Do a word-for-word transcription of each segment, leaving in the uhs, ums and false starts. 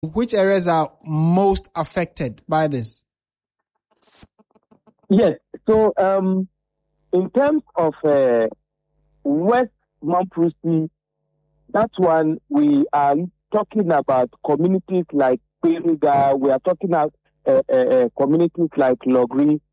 which areas are most affected by this? Yes. So, um, in terms of uh, West Mamprusi, that one we are talking about communities like Periga. We are talking about uh, uh, uh, communities like Logri.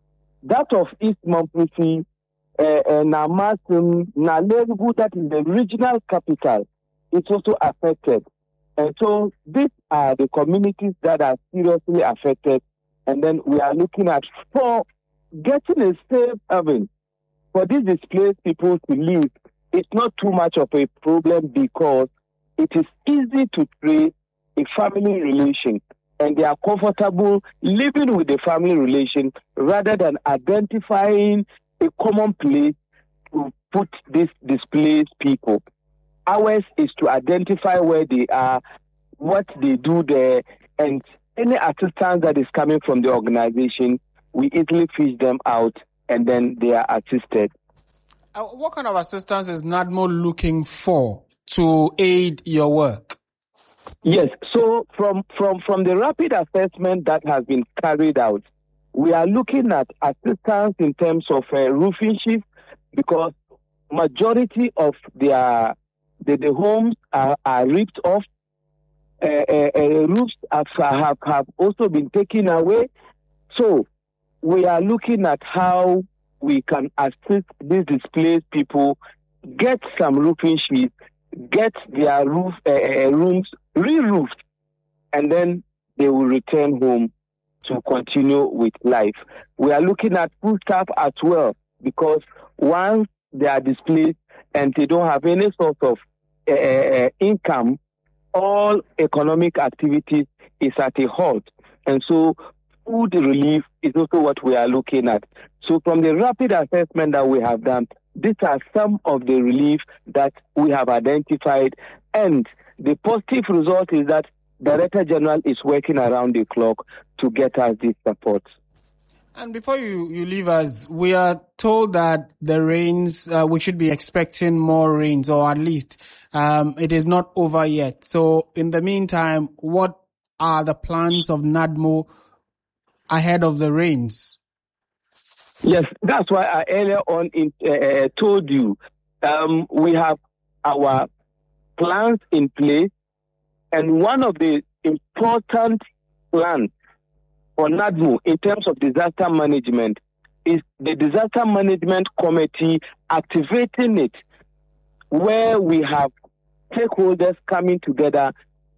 That of East Mamprusi, uh, uh, Namasim, Nalerugu, that is the regional capital, it's also affected. And so these are the communities that are seriously affected. And then we are looking at for getting a safe haven for these displaced people to live. It's not too much of a problem because it is easy to trace a family relation and they are comfortable living with the family relation rather than identifying a common place to put these displaced people. Ours is to identify where they are, what they do there, and any assistance that is coming from the organization, we easily fish them out and then they are assisted. Uh, what kind of assistance is NADMO looking for to aid your work? Yes, so from, from, from the rapid assessment that has been carried out, we are looking at assistance in terms of uh, roofing sheets because majority of their the, the homes are, are ripped off. Uh, uh, uh, roofs have, have, have also been taken away. So we are looking at how we can assist these displaced people, get some roofing sheets, get their roof uh, uh, rooms re-roofed, and then they will return home to continue with life. We are looking at food stuff as well because once they are displaced and they don't have any sort of uh, uh, income, all economic activities is at a halt. And so food relief is also what we are looking at. So from the rapid assessment that we have done, these are some of the relief that we have identified. And the positive result is that Director General is working around the clock to get us this support. And before you, you leave us, we are told that the rains, uh, we should be expecting more rains, or at least um, it is not over yet. So in the meantime, what are the plans of NADMO ahead of the rains? Yes, that's why I earlier on in, uh, told you um, we have our plans in place, and one of the important plans for NADMO in terms of disaster management is the disaster management committee, activating it, where we have stakeholders coming together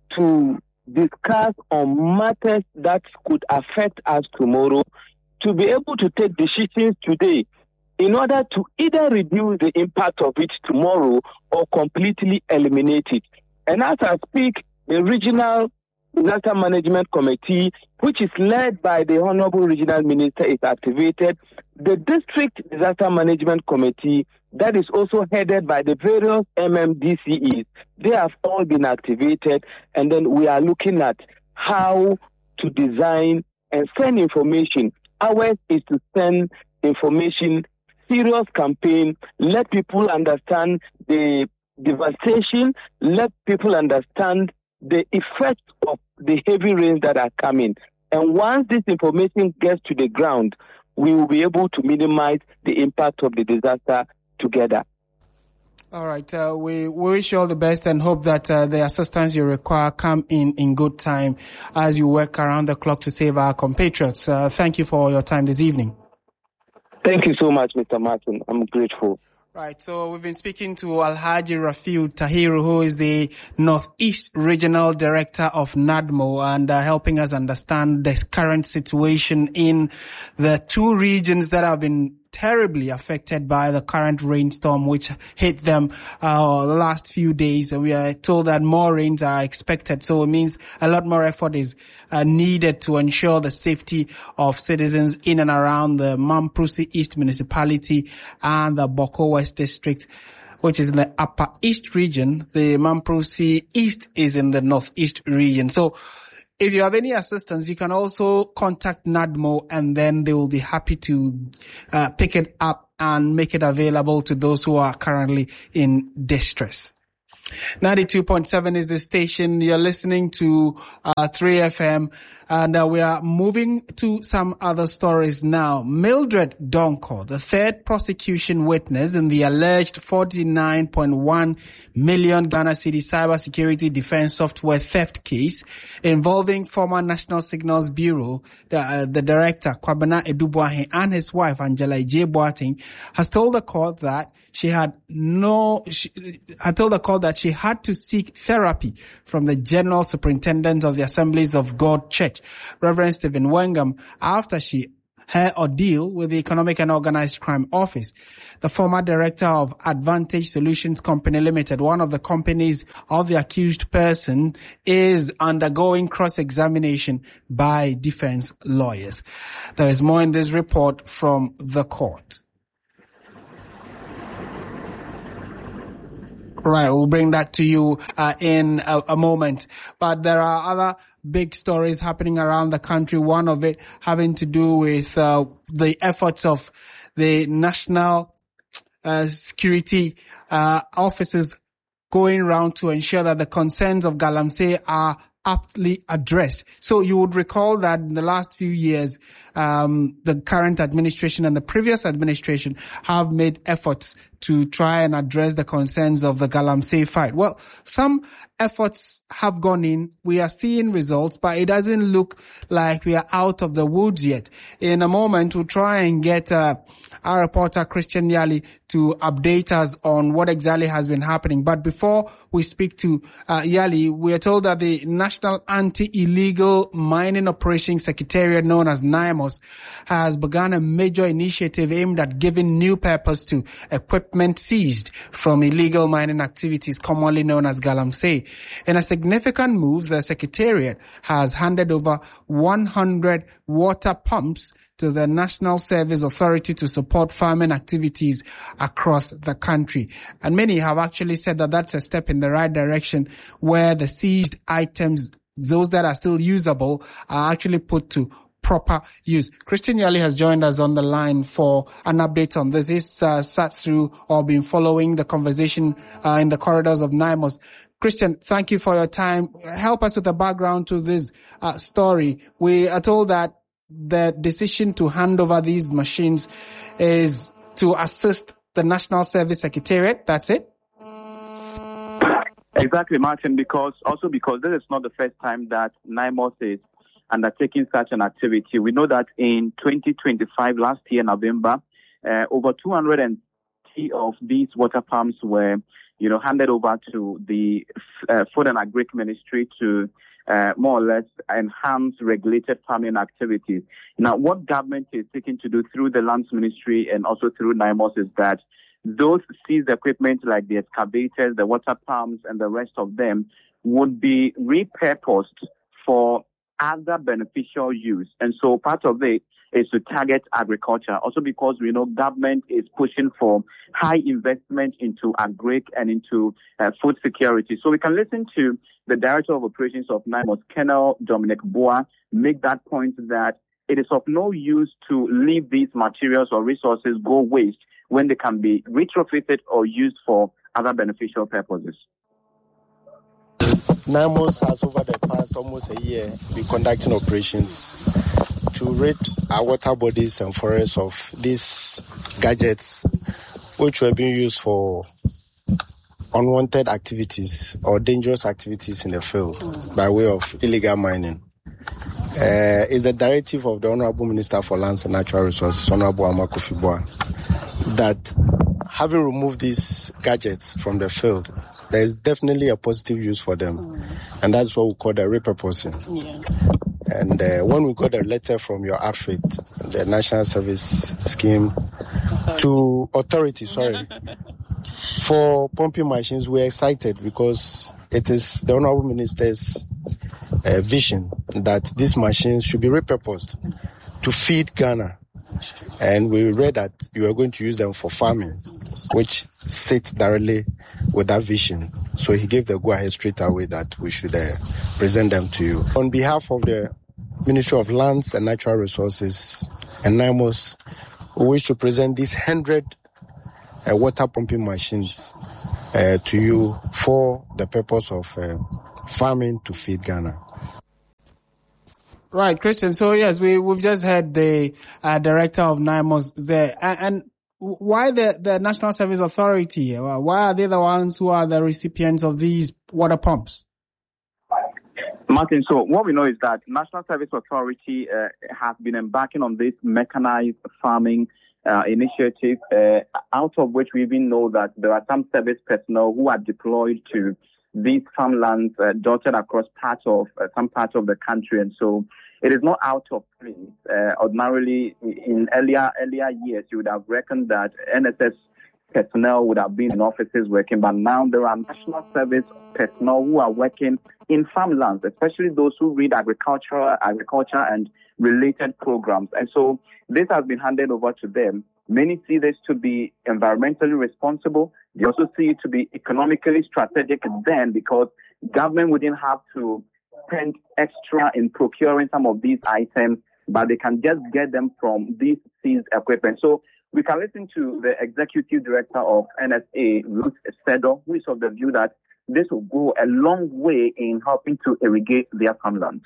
to discuss on matters that could affect us tomorrow, to be able to take decisions today in order to either reduce the impact of it tomorrow or completely eliminate it. And as I speak, the regional disaster management committee, which is led by the Honorable Regional Minister, is activated. The district disaster management committee, that is also headed by the various M M D C Es, they have all been activated. And then we are looking at how to design and send information. Ours is to send information, serious campaign, let people understand the devastation, let people understand the effects of the heavy rains that are coming. And once this information gets to the ground, we will be able to minimize the impact of the disaster together. All right. Uh, we, we wish you all the best and hope that uh, the assistance you require come in in good time as you work around the clock to save our compatriots. Uh, thank you for your time this evening. Thank you so much, Mister Martin. I'm grateful. Right, so we've been speaking to Alhaji Rafiu Tahiru, who is the Northeast Regional Director of NADMO, and uh, helping us understand the current situation in the two regions that have been terribly affected by the current rainstorm which hit them uh the last few days. And we are told that more rains are expected, so it means a lot more effort is uh, needed to ensure the safety of citizens in and around the Mamprusi East Municipality and the Boko West District, which is in the Upper East region. The Mamprusi East is in the Northeast region. So if you have any assistance, you can also contact NADMO, and then they will be happy to uh, pick it up and make it available to those who are currently in distress. ninety-two point seven is the station. You're listening to uh, three F M, and uh, we are moving to some other stories now. Mildred Donko, the third prosecution witness in the alleged forty-nine point one million Ghana Cedi cybersecurity defense software theft case involving former National Signals Bureau, the, uh, the director Kwabena Edubuahin, and his wife Angela J. Boateng, has told the court that she had no, she had told the court that she had to seek therapy from the General Superintendent of the Assemblies of God Church, Reverend Stephen Wengam, after she her ordeal with the Economic and Organized Crime Office. The former director of Advantage Solutions Company Limited, one of the companies of the accused person, is undergoing cross-examination by defense lawyers. There is more in this report from the court. Right, we'll bring that to you uh, in a, a moment. But there are other big stories happening around the country. One of it having to do with uh, the efforts of the national uh, security uh, officers going around to ensure that the concerns of Galamsey are aptly addressed. So you would recall that in the last few years, um, the current administration and the previous administration have made efforts to try and address the concerns of the Galamsey fight. Well, some efforts have gone in. We are seeing results, but it doesn't look like we are out of the woods yet. In a moment, we'll try and get uh, our reporter Christian Yali to update us on what exactly has been happening. But before we speak to uh, Yali, we are told that the National Anti-Illegal Mining Operations Secretariat, known as NIMOS, has begun a major initiative aimed at giving new purpose to equipment seized from illegal mining activities, commonly known as Galamsey. In a significant move, the Secretariat has handed over one hundred water pumps to the National Service Authority to support farming activities across the country. And many have actually said that that's a step in the right direction, where the seized items, those that are still usable, are actually put to proper use. Christian Yali has joined us on the line for an update on this. He's uh, sat through or been following the conversation uh, in the corridors of NIMOS. Christian, thank you for your time. Help us with the background to this uh, story. We are told that the decision to hand over these machines is to assist the National Service Secretariat. That's it? Exactly, Martin, because also because this is not the first time that NIMOS is undertaking such an activity. We know that in twenty twenty-five, last year, November, uh, over two hundred fifty of these water pumps were, you know, handed over to the uh, Food and Agric Ministry to Uh, more or less enhance regulated farming activities. Now, what government is seeking to do through the Lands Ministry and also through NIMOS is that those seized equipment like the excavators, the water pumps, and the rest of them would be repurposed for other beneficial use. And so part of it is to target agriculture. Also because we know government is pushing for high investment into agric and into uh, food security. So we can listen to the Director of Operations of NIMOS, Colonel Dominic Boa, make that point that it is of no use to leave these materials or resources go waste when they can be retrofitted or used for other beneficial purposes. NIMOS has over the past almost a year been conducting operations to rid our water bodies and forests of these gadgets which were being used for unwanted activities or dangerous activities in the field by way of illegal mining. Uh, it's a directive of the Honorable Minister for Lands and Natural Resources, Honorable Ama Kofi Boa, that having removed these gadgets from the field, there is definitely a positive use for them. Mm. And that's what we call the repurposing. Yeah. And uh, when we got a letter from your outfit, the National Service Scheme, authority. to authority, sorry, for pumping machines, we're excited because it is the Honorable Minister's uh, vision that these machines should be repurposed to feed Ghana. And we read that you are going to use them for farming, which sits directly with that vision. So he gave the go-ahead straight away that we should uh, present them to you. On behalf of the Ministry of Lands and Natural Resources and NIMOS, we wish to present these one hundred uh, water pumping machines uh, to you for the purpose of uh, farming to feed Ghana. Right, Christian. So yes, we we've just heard the uh, director of NIMOS there, and, and why the the National Service Authority? Why are they the ones who are the recipients of these water pumps? Martin, so what we know is that National Service Authority uh, has been embarking on this mechanized farming uh, initiative, uh, out of which we even know that there are some service personnel who are deployed to these farmlands uh, dotted across parts of uh, some parts of the country, and so it is not out of place. Uh, ordinarily, in earlier earlier years, you would have reckoned that N S S personnel would have been in offices working, but now there are national service personnel who are working in farmlands, especially those who read agriculture, agriculture and related programs, and so this has been handed over to them. Many see this to be environmentally responsible. They also see it to be economically strategic then, because government wouldn't have to spend extra in procuring some of these items, but they can just get them from these seized equipment. So we can listen to the executive director of N S A, Ruth Sedo, who is of the view that this will go a long way in helping to irrigate their farmland.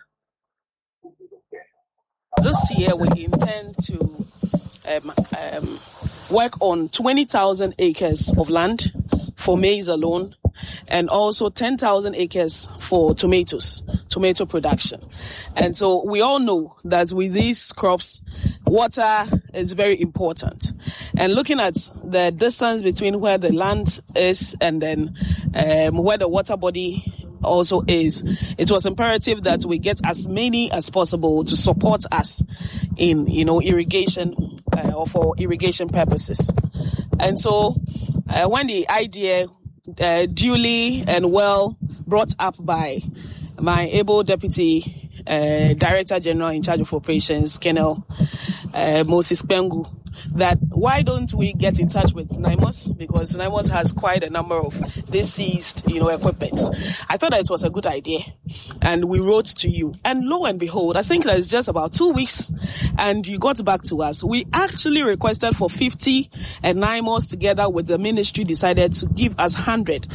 This year we intend to Um, um, work on twenty thousand acres of land for maize alone, and also ten thousand acres for tomatoes, tomato production. And so we all know that with these crops, water is very important. And looking at the distance between where the land is and then um, where the water body also is, it was imperative that we get as many as possible to support us in, you know, irrigation uh, or for irrigation purposes. And so uh, when the idea uh, duly and well brought up by my able deputy uh, director general in charge of operations, Colonel uh, Moses Pengu, that why don't we get in touch with NIMOS, because NIMOS has quite a number of this seized, you know, equipment. I thought that it was a good idea, and we wrote to you. And lo and behold, I think that it's just about two weeks, and you got back to us. We actually requested for fifty, and NIMOS together with the ministry decided to give us one hundred.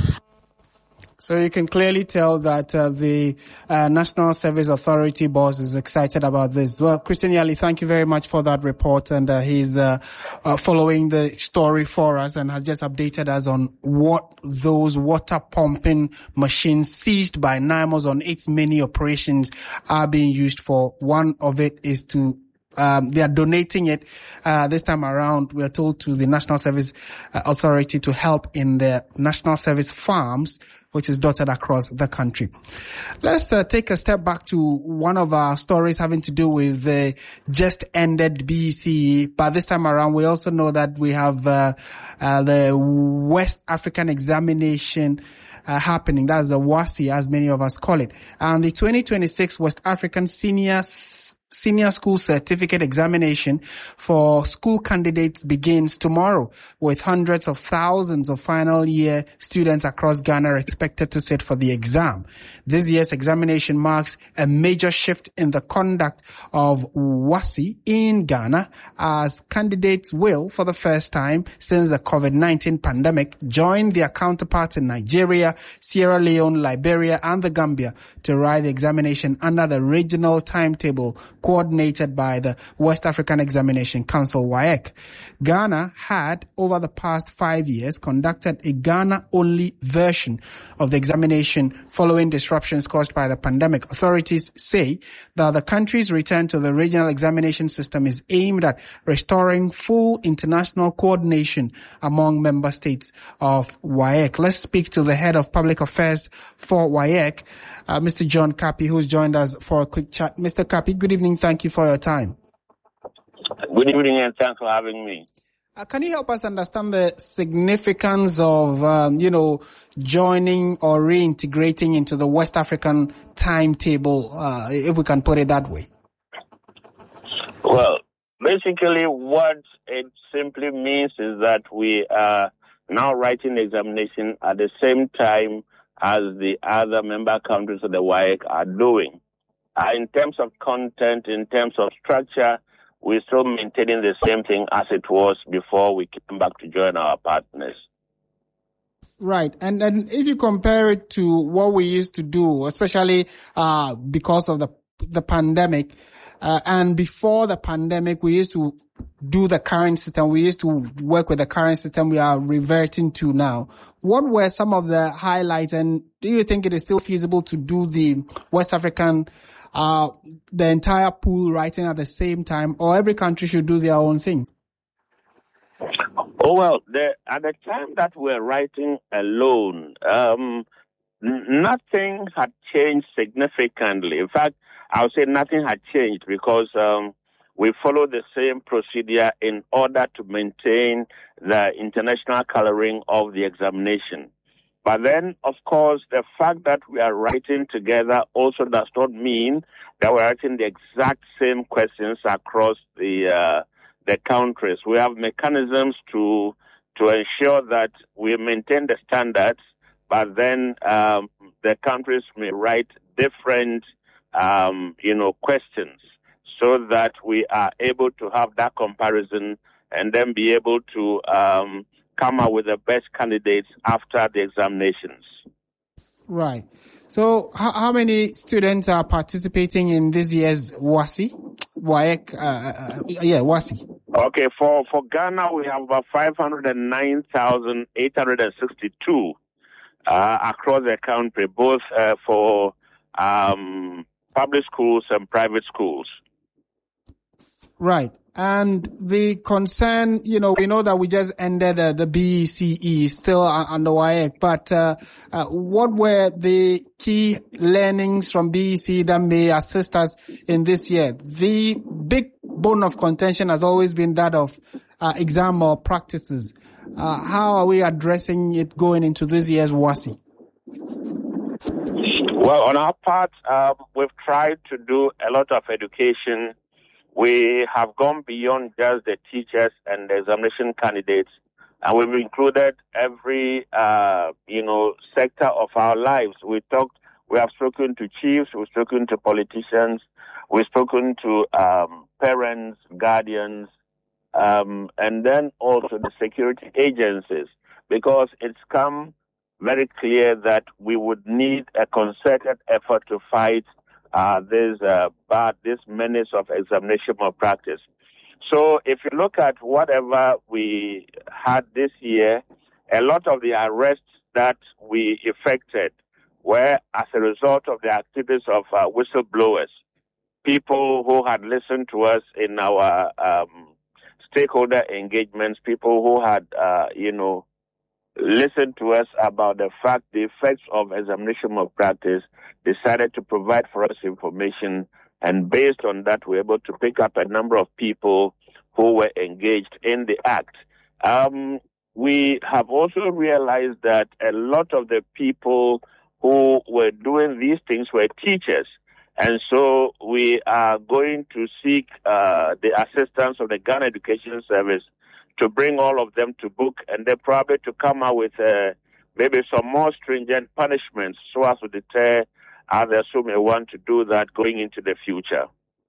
So you can clearly tell that uh, the uh, National Service Authority boss is excited about this. Well, Christian Yali, thank you very much for that report. And uh, he's uh, uh, following the story for us and has just updated us on what those water pumping machines seized by NIMOS on its many operations are being used for. One of it is to Um, they are donating it, uh, this time around, we are told, to the National Service uh, Authority to help in the National Service farms, which is dotted across the country. Let's uh, take a step back to one of our stories having to do with the just ended B C E. But this time around, we also know that we have uh, uh, the West African Examination Uh, happening. That's the WASSCE, as many of us call it. And the twenty twenty-six West African Senior Senior School Certificate Examination for school candidates begins tomorrow, with hundreds of thousands of final year students across Ghana expected to sit for the exam. This year's examination marks a major shift in the conduct of WASSCE in Ghana, as candidates will, for the first time since the COVID nineteen pandemic, join their counterparts in Nigeria, Sierra Leone, Liberia, and the Gambia to write the examination under the regional timetable coordinated by the West African Examination Council, W A E C. Ghana had, over the past five years, conducted a Ghana-only version of the examination following disruptions caused by the pandemic. Authorities say that the country's return to the regional examination system is aimed at restoring full international coordination among member states of W A E C. Let's speak to the head of public affairs for W A E C, uh, Mister John Kapi, who's joined us for a quick chat. Mister Kapi, good evening. Thank you for your time. Good evening, and thanks for having me. Uh, can you help us understand the significance of, um, you know, joining or reintegrating into the West African timetable, uh, if we can put it that way? Well, basically what it simply means is that we are now writing the examination at the same time as the other member countries of the W A E C are doing. Uh, in terms of content, in terms of structure, we're still maintaining the same thing as it was before we came back to join our partners. Right. And then if you compare it to what we used to do, especially uh because of the the pandemic, uh, and before the pandemic, we used to do the current system. We used to work with the current system we are reverting to now. What were some of the highlights, and do you think it is still feasible to do the West African, uh, the entire pool writing at the same time, or every country should do their own thing? Oh, well, the, at the time that we're writing alone, um, n- nothing had changed significantly. In fact, I would say nothing had changed because um, we follow the same procedure in order to maintain the international coloring of the examination. But then, of course, the fact that we are writing together also does not mean that we're writing the exact same questions across the uh, the countries. We have mechanisms to to ensure that we maintain the standards, but then um, the countries may write different, um, you know, questions, so that we are able to have that comparison and then be able to um, come up with the best candidates after the examinations. Right. So how, how many students are participating in this year's WASSCE? WAEC, uh, uh, yeah, WASSCE. Okay, for, for Ghana, we have about five hundred nine thousand eight hundred sixty-two uh, across the country, both uh, for um, public schools and private schools. Right. And the concern, you know, we know that we just ended uh, the B E C E, still under WAEC, but uh, uh, what were the key learnings from B E C E that may assist us in this year? The big bone of contention has always been that of uh, exam malpractices. Uh, how are we addressing it going into this year's WASSCE? Well, on our part, um, we've tried to do a lot of education. We have gone beyond just the teachers and the examination candidates, and we've included every, uh, you know, sector of our lives. We talked, we have spoken to chiefs, we've spoken to politicians, we've spoken to um, parents, guardians, um, and then also the security agencies, because it's come very clear that we would need a concerted effort to fight Uh, this uh, bad, this menace of examination malpractice. So if you look at whatever we had this year, a lot of the arrests that we effected were as a result of the activities of uh, whistleblowers, people who had listened to us in our um, stakeholder engagements, people who had, uh, you know, listened to us about the fact, the effects of examination malpractice, decided to provide for us information, and based on that, we were able to pick up a number of people who were engaged in the act. Um, we have also realized that a lot of the people who were doing these things were teachers, and so we are going to seek uh, the assistance of the Ghana Education Service to bring all of them to book, and then probably to come out with uh, maybe some more stringent punishments so as to deter others who may want to do that going into the future.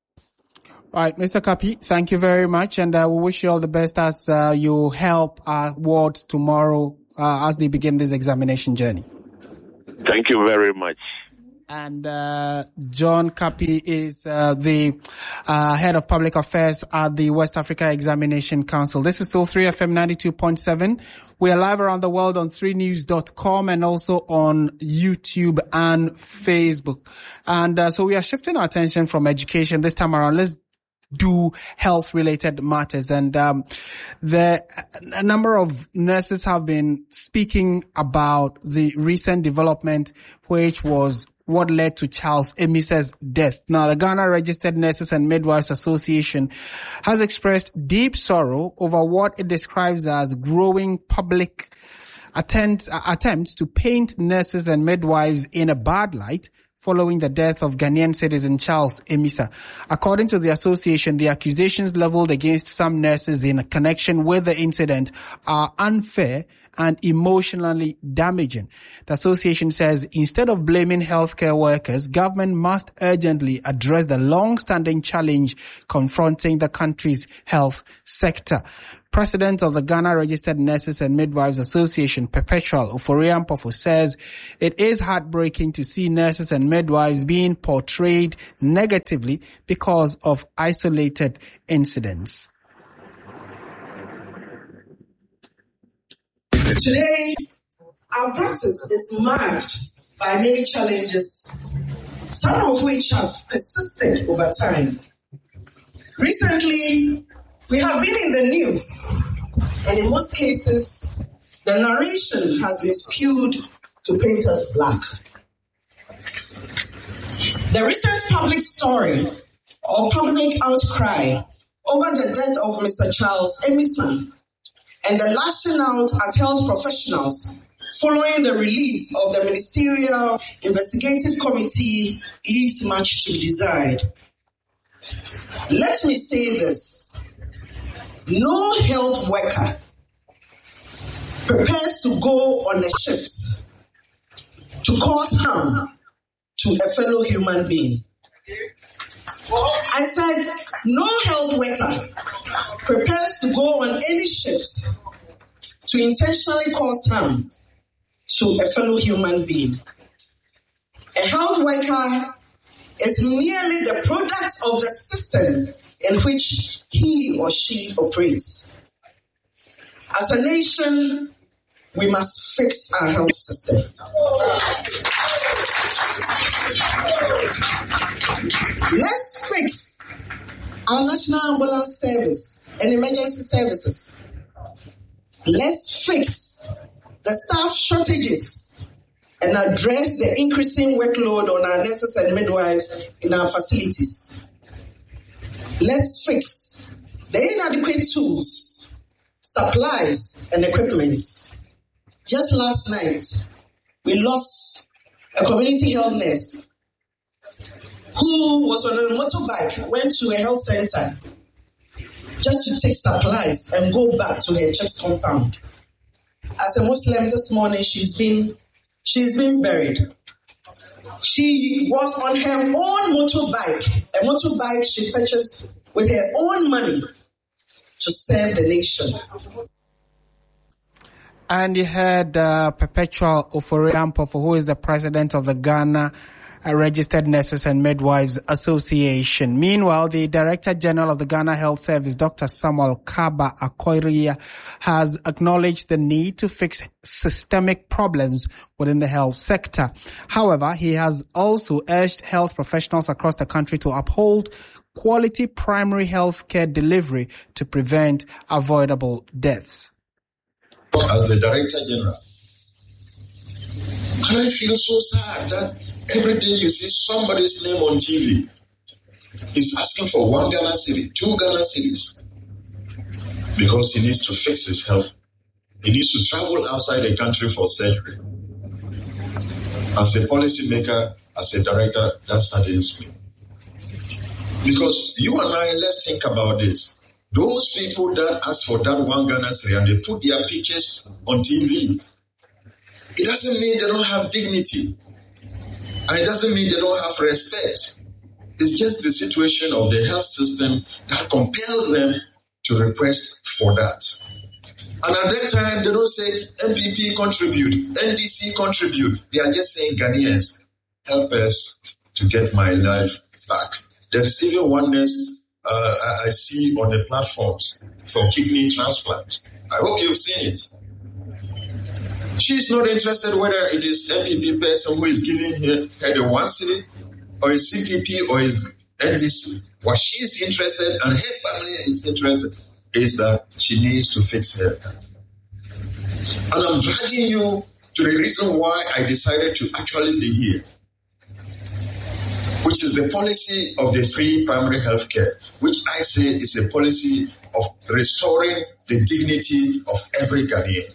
Right, Mister Kapi, thank you very much, and uh, we wish you all the best as uh, you help our wards tomorrow uh, as they begin this examination journey. Thank you very much. And uh, John Kapi is uh, the uh, head of public affairs at the West Africa Examination Council. This is still three F M ninety-two point seven. We are live around the world on three news dot com and also on YouTube and Facebook. And uh, so we are shifting our attention from education this time around. Let's do health-related matters. And um, the a number of nurses have been speaking about the recent development, which was what led to Charles Emisa's death. Now, the Ghana Registered Nurses and Midwives Association has expressed deep sorrow over what it describes as growing public attempt, attempts to paint nurses and midwives in a bad light following the death of Ghanaian citizen Charles Emisa. According to the association, the accusations leveled against some nurses in connection with the incident are unfair and emotionally damaging. The association says instead of blaming healthcare workers, government must urgently address the long-standing challenge confronting the country's health sector. President of the Ghana Registered Nurses and Midwives Association, Perpetual Ofori-Ampofo, says it is heartbreaking to see nurses and midwives being portrayed negatively because of isolated incidents. Today, our practice is marked by many challenges, some of which have persisted over time. Recently, we have been in the news, and in most cases, the narration has been skewed to paint us black. The recent public story or public outcry over the death of Mister Charles Emison and the lashing out at health professionals following the release of the Ministerial Investigative Committee leaves much to be desired. Let me say this. No health worker prepares to go on a shift to cause harm to a fellow human being. I said, no health worker prepares to go on any shift to intentionally cause harm to a fellow human being. A health worker is merely the product of the system in which he or she operates. As a nation, we must fix our health system. Let's fix our National Ambulance Service and emergency services. Let's fix the staff shortages and address the increasing workload on our nurses and midwives in our facilities. Let's fix the inadequate tools, supplies, and equipment. Just last night, we lost a community health nurse who was on a motorbike, went to a health center just to take supplies and go back to her church compound. As a Muslim this morning, she's been she's been buried. She was on her own motorbike, a motorbike she purchased with her own money to serve the nation. And you heard uh, Perpetual Ofori-Ampofo, who is the president of the Ghana uh, Registered Nurses and Midwives Association. Meanwhile, the Director General of the Ghana Health Service, Doctor Samuel Kaba Akoria, has acknowledged the need to fix systemic problems within the health sector. However, he has also urged health professionals across the country to uphold quality primary health care delivery to prevent avoidable deaths. As the Director General, and I feel so sad that every day you see somebody's name on T V is asking for one Ghana city, two Ghana cedis, because he needs to fix his health. He needs to travel outside the country for surgery. As a policymaker, as a director, that saddens me. Because you and I, let's think about this. Those people that ask for that one Ghana cedi and they put their pictures on T V, it doesn't mean they don't have dignity. And it doesn't mean they don't have respect. It's just the situation of the health system that compels them to request for that. And at that time, they don't say M P P contribute, N D C contribute. They are just saying, Ghanaians, help us to get my life back. There's even oneness uh, I see on the platforms for kidney transplant. I hope you've seen it. She's not interested whether it is M P P person who is giving her, her the one cedi, or is C P P, or is N D C. What she's interested and her family is interested is that she needs to fix her. And I'm dragging you to the reason why I decided to actually be here, which is the policy of the free primary health care, which I say is a policy of restoring the dignity of every Ghanaian.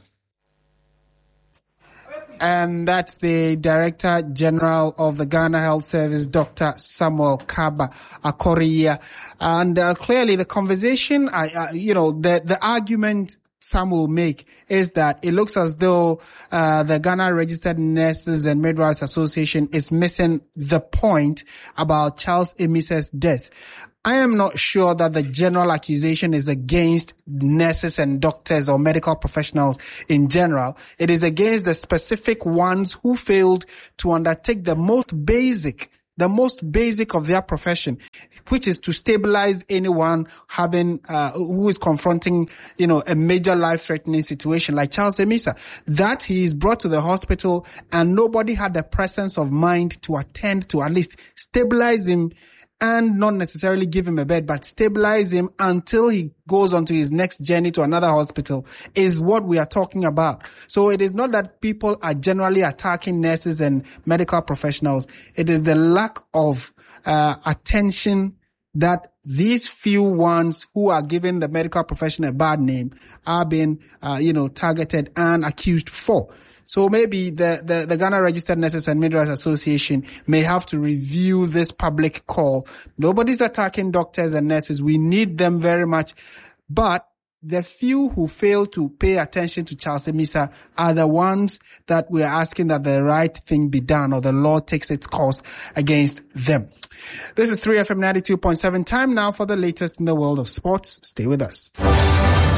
And that's the Director General of the Ghana Health Service, Doctor Samuel Kaba Akoria. And uh, clearly the conversation, I, uh, you know, the, the argument some will make is that it looks as though uh, the Ghana Registered Nurses and Midwives Association is missing the point about Charles Amisa's death. I am not sure that the general accusation is against nurses and doctors or medical professionals in general. It is against the specific ones who failed to undertake the most basic the most basic of their profession, which is to stabilize anyone having, uh, who is confronting, you know, a major life-threatening situation like Charles Amisa. That he is brought to the hospital and nobody had the presence of mind to attend to at least stabilize him and not necessarily give him a bed, but stabilize him until he goes on to his next journey to another hospital is what we are talking about. So it is not that people are generally attacking nurses and medical professionals. It is the lack of uh, attention that these few ones who are giving the medical profession a bad name are being, uh, you know, targeted and accused for. So maybe the, the, the Ghana Registered Nurses and Midwives Association may have to review this public call. Nobody's attacking doctors and nurses. We need them very much. But the few who fail to pay attention to Charles Amisa are the ones that we're asking that the right thing be done or the law takes its course against them. This is three F M ninety-two point seven. Time now for the latest in the world of sports. Stay with us.